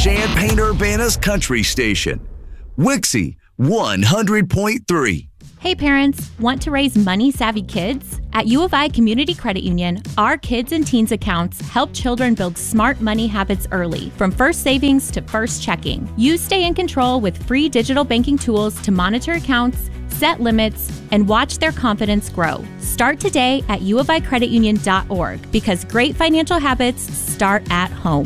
Champaign-Urbana's country station, Wixie 100.3. Hey parents, want to raise money-savvy kids? At U of I Community Credit Union, our kids and teens accounts help children build smart money habits early, from first savings to first checking. You stay in control with free digital banking tools to monitor accounts, set limits, and watch their confidence grow. Start today at uoficreditunion.org because great financial habits start at home.